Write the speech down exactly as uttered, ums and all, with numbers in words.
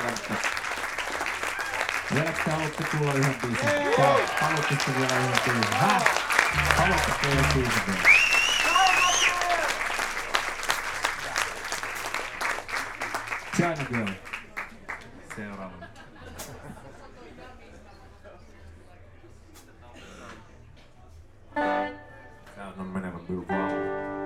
Vieläkö te haluatte kuulla yhden biisin? Haluatteko vielä yhden biisin? Häh? Haluatteko yhden biisin vielä? China Girl. Seuraavana.